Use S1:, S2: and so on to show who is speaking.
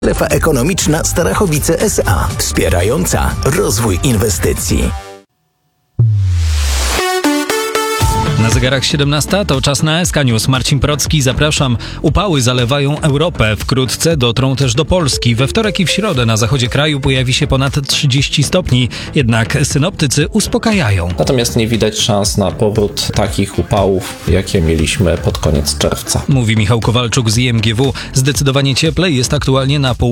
S1: Strefa ekonomiczna Starachowice S.A. Wspierająca rozwój inwestycji.
S2: Na zegarach 17 to czas na SK News. Marcin Procki, zapraszam. Upały zalewają Europę. Wkrótce dotrą też do Polski. We wtorek i w środę na zachodzie kraju pojawi się ponad 30 stopni. Jednak synoptycy uspokajają.
S3: Natomiast nie widać szans na powrót takich upałów, jakie mieliśmy pod koniec czerwca.
S2: Mówi Michał Kowalczuk z IMGW. Zdecydowanie cieplej jest aktualnie na południu.